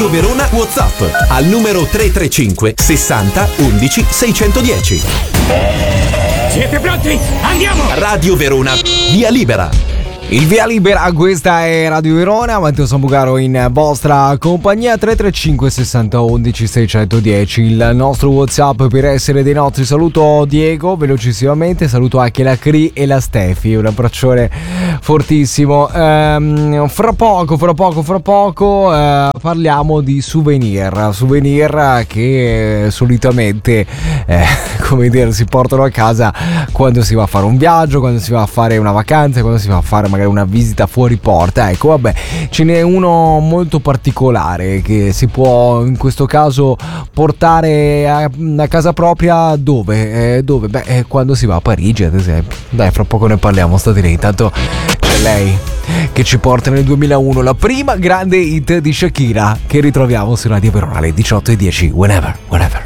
Radio Verona WhatsApp al numero 335 60 11 610. Siete pronti? Andiamo! Radio Verona, via libera. Il via libera, questa è Radio Verona, Matteo Sambucaro in vostra compagnia. 335 60 11 610 il nostro WhatsApp per essere dei nostri. Saluto Diego velocissimamente, saluto anche la Cri e la Stefi, un abbraccione fortissimo. Fra poco parliamo di souvenir che solitamente come dire, si portano a casa quando si va a fare un viaggio, quando si va a fare una vacanza, quando si va a fare magari una visita fuori porta. Ecco, vabbè, ce n'è uno molto particolare che si può in questo caso portare a casa propria. Dove? Beh, quando si va a Parigi, ad esempio. Dai, fra poco ne parliamo, state lì. Intanto c'è lei che ci porta nel 2001 la prima grande hit di Shakira, che ritroviamo su Radio Verona alle 18:10. Whenever.